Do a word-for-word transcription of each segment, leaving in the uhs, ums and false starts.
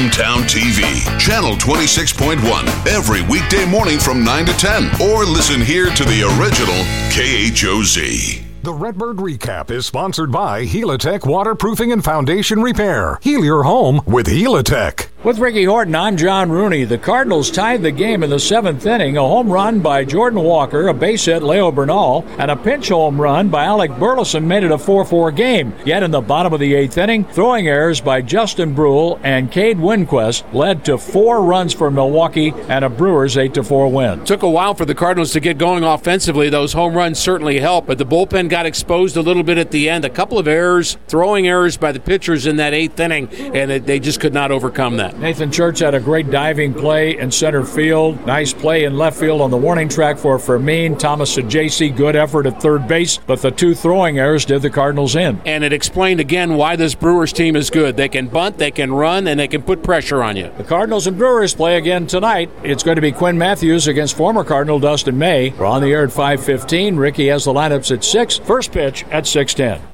Hometown T V, Channel twenty-six point one, every weekday morning from nine to ten. Or listen here to the original K H O Z. The Redbird Recap is sponsored by Helitech Waterproofing and Foundation Repair. Heal your home with Helitech. With Ricky Horton, I'm John Rooney. The Cardinals tied the game in the seventh inning. A home run by Jordan Walker, a base hit Leo Bernal, and a pinch home run by Alec Burleson made it a four four game. Yet in the bottom of the eighth inning, throwing errors by Justin Brule and Cade Winquist led to four runs for Milwaukee and a Brewers eight to four win. Took a while for the Cardinals to get going offensively. Those home runs certainly helped, but the bullpen got exposed a little bit at the end. A couple of errors, throwing errors by the pitchers in that eighth inning, and it, they just could not overcome that. Nathan Church had a great diving play in center field. Nice play in left field on the warning track for Fermin. Thomas Ajayci, good effort at third base, but the two throwing errors did the Cardinals in. And it explained again why this Brewers team is good. They can bunt, they can run, and they can put pressure on you. The Cardinals and Brewers play again tonight. It's going to be Quinn Matthews against former Cardinal Dustin May. We're on the air at five fifteen. Ricky has the lineups at six. First pitch at six ten.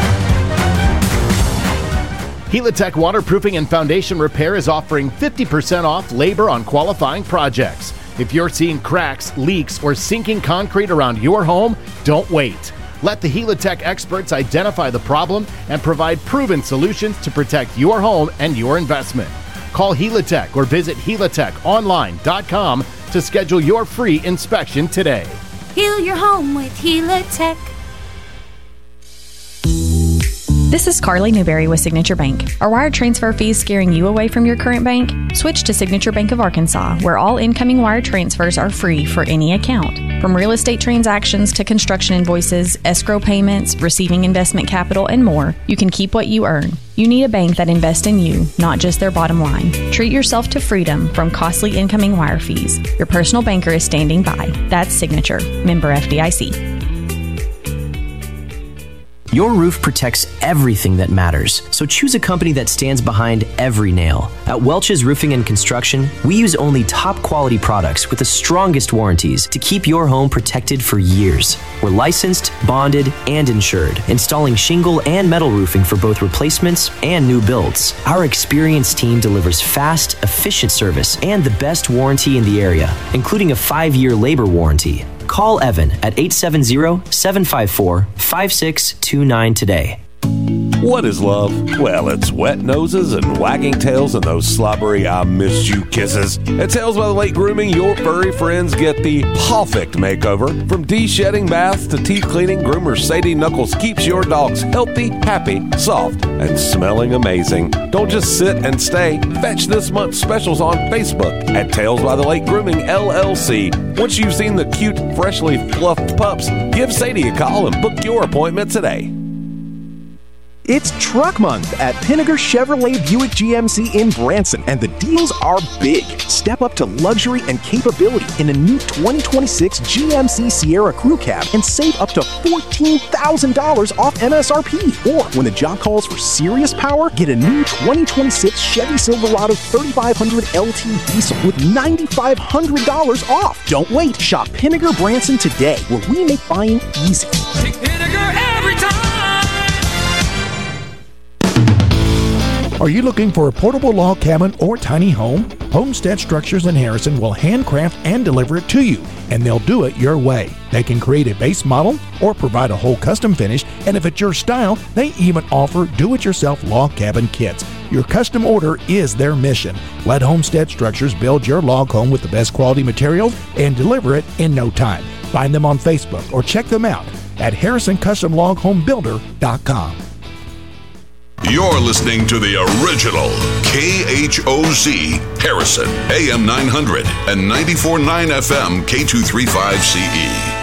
Helitech Waterproofing and Foundation Repair is offering fifty percent off labor on qualifying projects. If you're seeing cracks, leaks, or sinking concrete around your home, don't wait. Let the Helitech experts identify the problem and provide proven solutions to protect your home and your investment. Call Helitech or visit helitech online dot com to schedule your free inspection today. Heal your home with Helitech. This is Carly Newberry with Signature Bank. Are wire transfer fees scaring you away from your current bank? Switch to Signature Bank of Arkansas, where all incoming wire transfers are free for any account. From real estate transactions to construction invoices, escrow payments, receiving investment capital, and more, you can keep what you earn. You need a bank that invests in you, not just their bottom line. Treat yourself to freedom from costly incoming wire fees. Your personal banker is standing by. That's Signature. Member F D I C. Your roof protects everything that matters, so choose a company that stands behind every nail. At Welch's Roofing and Construction, we use only top quality products with the strongest warranties to keep your home protected for years. We're licensed, bonded, and insured, installing shingle and metal roofing for both replacements and new builds. Our experienced team delivers fast, efficient service and the best warranty in the area, including a five-year labor warranty. Call Evan at eight seven zero, seven five four, five six two nine today. What is love? Well, it's wet noses and wagging tails and those slobbery I missed you kisses. At Tales by the Lake Grooming, your furry friends get the perfect makeover. From de-shedding baths to teeth cleaning, groomer Sadie Knuckles keeps your dogs healthy, happy, soft, and smelling amazing. Don't just sit and stay. Fetch this month's specials on Facebook at Tales by the Lake Grooming, L L C. Once you've seen the cute, freshly fluffed pups, give Sadie a call and book your appointment today. It's Truck Month at Pinnaker Chevrolet Buick G M C in Branson, and the deals are big. Step up to luxury and capability in a new twenty twenty-six G M C Sierra Crew Cab and save up to fourteen thousand dollars off M S R P. Or when the job calls for serious power, get a new twenty twenty-six Chevy Silverado thirty-five hundred L T diesel with nine thousand five hundred dollars off. Don't wait. Shop Pinnaker Branson today, where we make buying easy. Pick Pinnaker every time. Are you looking for a portable log cabin or tiny home? Homestead Structures in Harrison will handcraft and deliver it to you, and they'll do it your way. They can create a base model or provide a whole custom finish, and if it's your style, they even offer do-it-yourself log cabin kits. Your custom order is their mission. Let Homestead Structures build your log home with the best quality materials and deliver it in no time. Find them on Facebook or check them out at harrison custom log home builder dot com. You're listening to the original K H O Z Harrison, A M nine hundred and ninety-four point nine F M K two thirty-five C E.